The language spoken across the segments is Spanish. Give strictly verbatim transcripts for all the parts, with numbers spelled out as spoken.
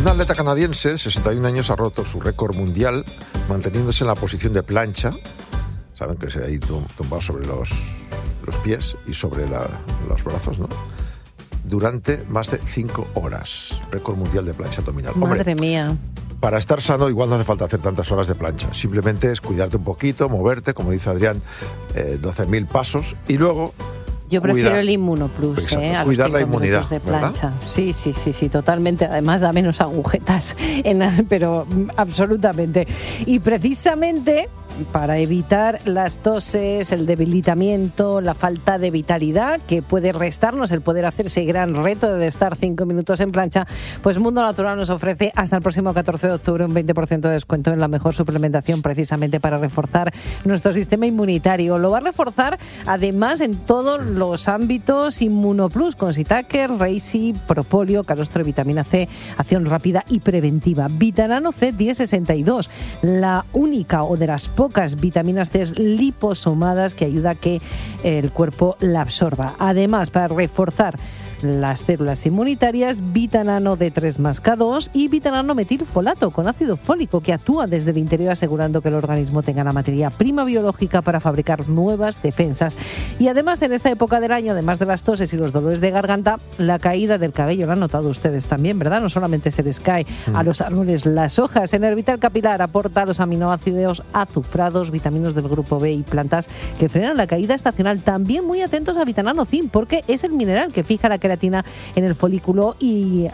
Un atleta canadiense de sesenta y un años ha roto su récord mundial manteniéndose en la posición de plancha. Saben que se ha ahí tumbado sobre los, los pies y sobre la, los brazos, ¿no? Durante más de cinco horas. Récord mundial de plancha abdominal. Madre Hombre, mía. Para estar sano igual no hace falta hacer tantas horas de plancha. Simplemente es cuidarte un poquito, moverte, como dice Adrián, eh, doce mil pasos y luego... Yo prefiero cuidar, el Inmunoplus, exacto, ¿eh? A cuidar los la inmunidad, de plancha. ¿verdad? Sí, sí, sí, sí, totalmente. Además da menos agujetas, en, pero absolutamente. Y precisamente para evitar las toses, el debilitamiento, la falta de vitalidad que puede restarnos el poder hacer ese gran reto de estar cinco minutos en plancha, pues Mundo Natural nos ofrece hasta el próximo catorce de octubre un veinte por ciento de descuento en la mejor suplementación precisamente para reforzar nuestro sistema inmunitario. Lo va a reforzar además en todos los ámbitos Inmunoplus con Sitaker, Reishi, Propóleo, Calostro, vitamina C, acción rápida y preventiva. Vitanano C diez sesenta y dos, la única o de las pocas vitaminas C liposomadas que ayuda a que el cuerpo la absorba. Además, para reforzar las células inmunitarias, Vitanano D tres más K dos y Vitanano metilfolato con ácido fólico que actúa desde el interior asegurando que el organismo tenga la materia prima biológica para fabricar nuevas defensas. Y además en esta época del año, además de las toses y los dolores de garganta, la caída del cabello, lo han notado ustedes también, ¿verdad? No solamente se les cae mm. a los árboles las hojas. En Hervital Capilar aporta los aminoácidos azufrados, vitaminas del grupo B y plantas que frenan la caída estacional. También muy atentos a Vitanano Zinc porque es el mineral que fija la queratina en el folículo y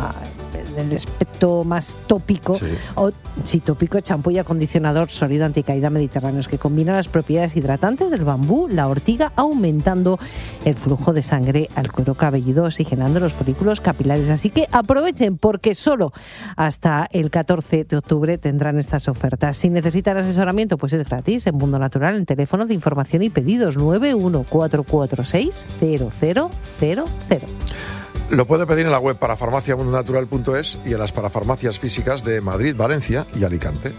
uh, el aspecto más tópico, sí. o sí, tópico, champú y acondicionador sólido anticaída mediterráneos que combina las propiedades hidratantes del bambú, la ortiga, aumentando el flujo de sangre al cuero cabelludo, oxigenando los folículos capilares. Así que aprovechen porque solo hasta el catorce de octubre tendrán estas ofertas. Si necesitan asesoramiento, pues es gratis en Mundo Natural, en teléfono de información y pedidos nueve uno cuatro cuatro seis cero cero cero cero. Lo puede pedir en la web parafarmacia mundo natural punto es y en las parafarmacias físicas de Madrid, Valencia y Alicante.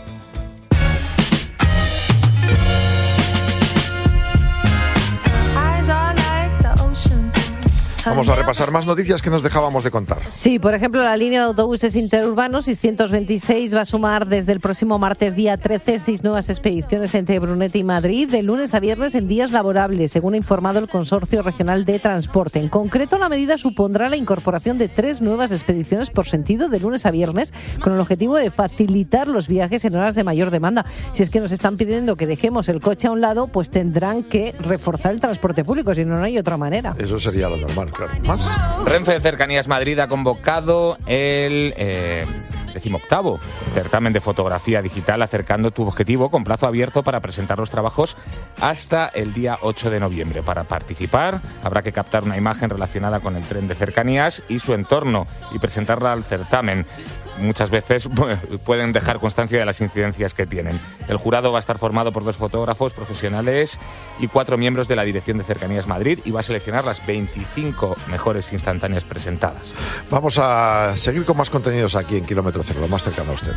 Vamos a repasar más noticias que nos dejábamos de contar. Sí, por ejemplo, la línea de autobuses interurbanos seiscientos veintiséis va a sumar desde el próximo martes día trece seis nuevas expediciones entre Brunete y Madrid de lunes a viernes en días laborables, según ha informado el Consorcio Regional de Transporte. En concreto, la medida supondrá la incorporación de tres nuevas expediciones por sentido de lunes a viernes con el objetivo de facilitar los viajes en horas de mayor demanda. Si es que nos están pidiendo que dejemos el coche a un lado, pues tendrán que reforzar el transporte público, si no, no hay otra manera. Eso sería lo normal. Claro. ¿Más? Renfe de Cercanías Madrid ha convocado el eh, decimoctavo certamen de fotografía digital Acercando tu objetivo con plazo abierto para presentar los trabajos hasta el día ocho de noviembre. Para participar habrá que captar una imagen relacionada con el tren de cercanías y su entorno y presentarla al certamen. Muchas veces pueden dejar constancia de las incidencias que tienen. El jurado va a estar formado por dos fotógrafos profesionales y cuatro miembros de la Dirección de Cercanías Madrid y va a seleccionar las veinticinco mejores instantáneas presentadas. Vamos a seguir con más contenidos aquí en Kilómetro Cero, lo más cercano a usted.